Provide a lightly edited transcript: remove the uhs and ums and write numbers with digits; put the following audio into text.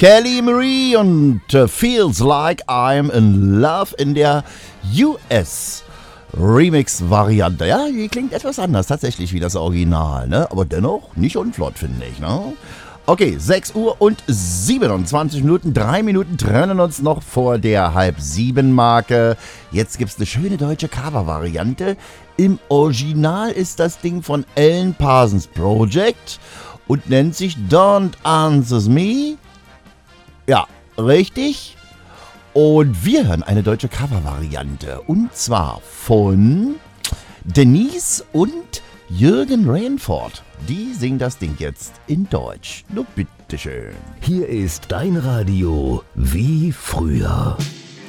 Kelly Marie und Feels Like I'm in Love in der US Remix-Variante. Ja, die klingt etwas anders tatsächlich wie das Original, ne? Aber dennoch nicht unflott, finde ich, ne? Okay, 6 Uhr und 27 Minuten, 3 Minuten trennen uns noch vor der Halb-7-Marke. Jetzt gibt's eine schöne deutsche Cover-Variante. Im Original ist das Ding von Alan Parsons Project und nennt sich Don't Answer Me. Ja, richtig. Und wir hören eine deutsche Cover-Variante. Und zwar von Denise und Jürgen Rainford. Die singen das Ding jetzt in Deutsch. Nur bitteschön. Hier ist dein Radio wie früher.